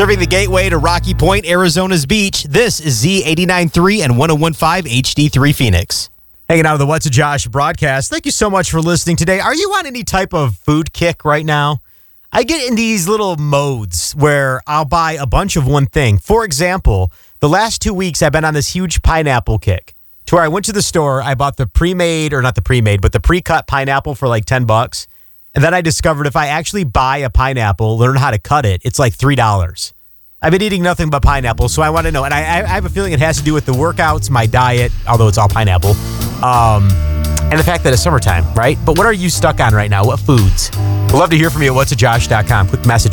Serving the gateway to Rocky Point, Arizona's beach, this is Z89.3 and 101.5 HD3 Phoenix. Hanging out of the What's a Josh broadcast. Thank you so much for listening today. Are you on any type of food kick right now? I get in these little modes where I'll buy a bunch of one thing. For example, the last 2 weeks I've been on this huge pineapple kick to where I went to the store, I bought the the pre-cut pineapple for like $10. And then I discovered if I actually buy a pineapple, learn how to cut it, it's like $3. I've been eating nothing but pineapple, so I want to know. And I have a feeling it has to do with the workouts, my diet, although it's all pineapple, and the fact that it's summertime, right? But what are you stuck on right now? What foods? We'd love to hear from you at whatsajosh.com. Quick message.